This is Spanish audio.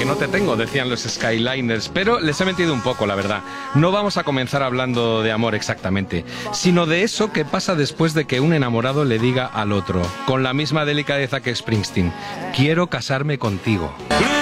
que no te tengo, decían los Skyliners, pero les he mentido un poco, la verdad. No vamos a comenzar hablando de amor exactamente, sino de eso que pasa después de que un enamorado le diga al otro, con la misma delicadeza que Springsteen, quiero casarme contigo.